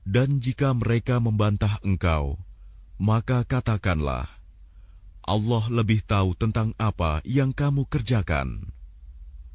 Dan jika mereka membantah engkau, maka katakanlah, Allah lebih tahu tentang apa yang kamu kerjakan.